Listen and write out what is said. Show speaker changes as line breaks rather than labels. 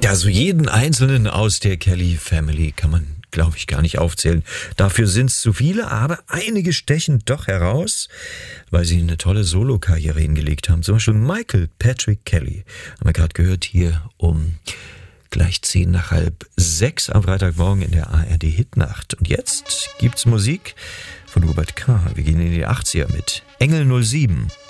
Ja, so jeden Einzelnen aus der Kelly Family kann man, glaube ich, gar nicht aufzählen. Dafür sind es zu viele, aber einige stechen doch heraus, weil sie eine tolle Solokarriere hingelegt haben. Zum Beispiel Michael Patrick Kelly. Haben wir gerade gehört hier um gleich 5:10 am Freitagmorgen in der ARD Hitnacht. Und jetzt gibt's Musik von Hubert K. Wir gehen in die 80er mit Engel 07.